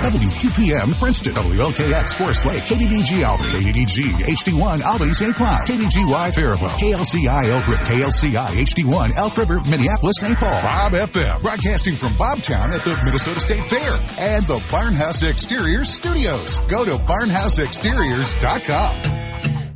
WQPM Princeton, WLKX Forest Lake, KDDG Albany, KDDG HD1 Albany St. Cloud, KDGY Faribault, KLCI Elk River, KLCI HD1 Elk River, Minneapolis St. Paul, Bob FM, broadcasting from Bobtown at the Minnesota State Fair, and the Barnhouse Exteriors Studios. Go to barnhouseexteriors.com.